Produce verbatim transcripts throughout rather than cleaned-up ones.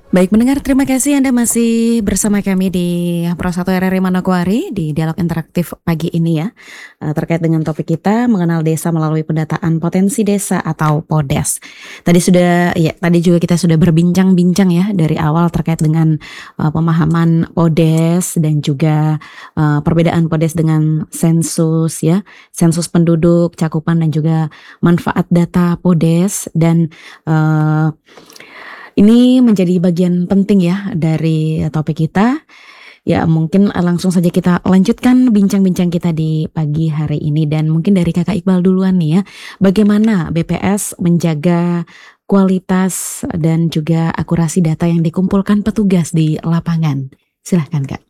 Baik mendengar, terima kasih Anda masih bersama kami di Pro satu R R I Manokwari di dialog interaktif pagi ini ya, eee, terkait dengan topik kita mengenal desa melalui pendataan potensi desa atau PODES. Tadi sudah ya tadi juga kita sudah berbincang-bincang ya dari awal terkait dengan, eee, pemahaman PODES dan juga, eee, perbedaan PODES dengan sensus ya, sensus penduduk, cakupan dan juga manfaat data PODES dan, eee ini menjadi bagian penting ya dari topik kita. Ya mungkin, eee, langsung saja kita lanjutkan bincang-bincang kita di pagi hari ini dan mungkin dari Kakak Iqbal duluan nih ya. Bagaimana B P S menjaga kualitas dan juga akurasi data yang dikumpulkan petugas di lapangan? Silahkan Kak.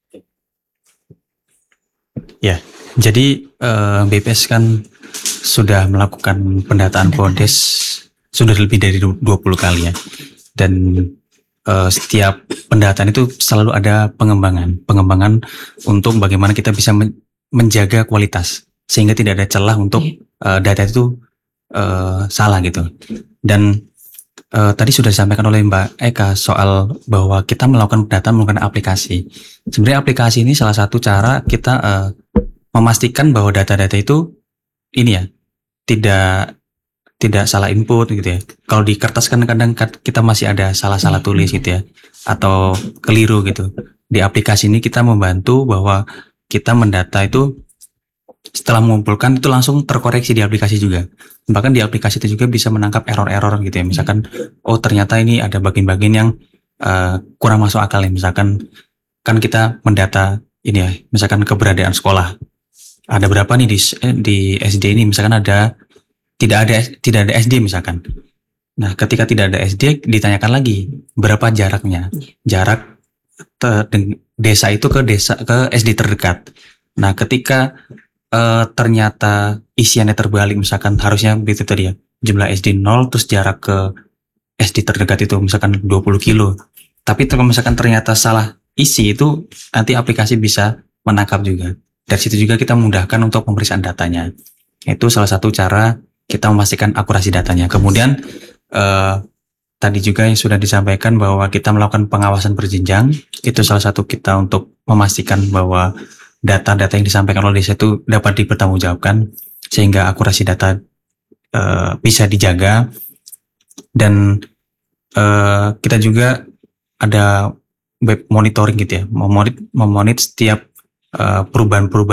Ya, jadi, eee, B P S kan sudah melakukan pendataan Pendataan. PODES sudah lebih dari du dua puluh kali ya. Dan, eee, setiap pendataan itu selalu ada pengembangan. Pengembangan untuk bagaimana kita bisa men menjaga kualitas, sehingga tidak ada celah untuk, Iya. eee, data itu, eee, salah gitu. Dan, eee, tadi sudah disampaikan oleh Mbak Eka soal bahwa kita melakukan pendataan menggunakan aplikasi. Sebenarnya aplikasi ini salah satu cara kita, eee, memastikan bahwa data-data itu ini ya, tidak tidak salah input gitu ya. Kalau di kertas kan kadang kad kita masih ada salah-salah Iya, tulis mhm. gitu ya, atau keliru gitu. Di aplikasi ini kita membantu bahwa kita mendata itu setelah mengumpulkan itu langsung terkoreksi di aplikasi juga. Bahkan di aplikasi itu juga bisa menangkap error-error gitu ya. Iya. Misalkan, oh ternyata ini ada bagian-bagian yang, eee, kurang masuk akal ya. Misalkan kan kita mendata ini ya, misalkan keberadaan sekolah. Ada berapa nih di s eee, di S D ini, misalkan ada tidak ada s tidak ada S D misalkan. Nah, ketika tidak ada S D ditanyakan lagi, berapa jaraknya? Iya. Jarak te deng desa itu ke desa ke S D terdekat. Nah, ketika, eee, ternyata isiannya terbalik misalkan harusnya begitu tadi ya, jumlah S D nol terus jarak ke S D terdekat itu misalkan dua puluh kilo. Tapi kalau misalkan ternyata salah isi itu nanti aplikasi bisa menangkap juga. Dari situ juga kita memudahkan untuk pemeriksaan datanya. Itu salah satu cara kita memastikan akurasi datanya. Kemudian, eee, tadi juga yang sudah disampaikan bahwa kita melakukan pengawasan berjenjang, itu salah satu kita untuk memastikan bahwa data-data yang disampaikan oleh desa itu dapat dipertanggungjawabkan sehingga akurasi data, eee, bisa dijaga. Dan, eee, kita juga ada web monitoring gitu ya, memonit memonit setiap, eee, perubahan-perubahan